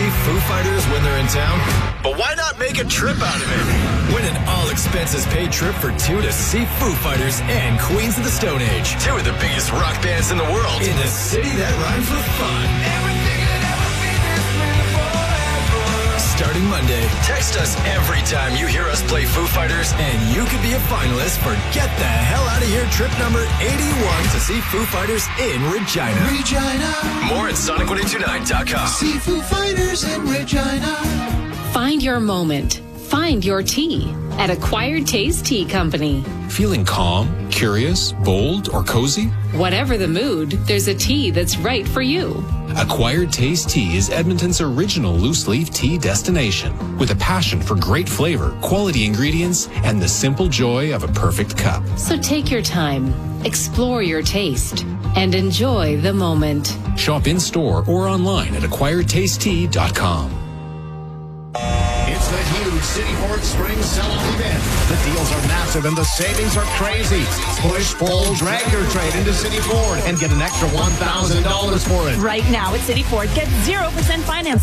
Foo Fighters when they're in town? But why not make a trip out of it? Win an all-expenses-paid trip for two to see Foo Fighters and Queens of the Stone Age. Two of the biggest rock bands in the world. In the city that rhymes with fun. Everything that ever been is meant forever. Starting Monday, text us every time you hear us play Foo Fighters, and you could be a finalist for Get the Hell Out of Here trip number 81 to see Foo Fighters in Regina. More at Sonic1029.com. See Foo Fighters in Regina. Find your moment. Find your tea at Acquired Taste Tea Company. Feeling calm, curious, bold, or cozy? Whatever the mood, there's a tea that's right for you. Acquired Taste Tea is Edmonton's original loose-leaf tea destination, with a passion for great flavor, quality ingredients, and the simple joy of a perfect cup. So take your time, explore your taste, and enjoy the moment. Shop in-store or online at acquiredtastetea.com. It's the huge City Ford Spring Sell-Off event. The deals are massive and the savings are crazy. Push, pull, drag your trade into City Ford and get an extra $1,000 for it. Right now at City Ford, get 0% finance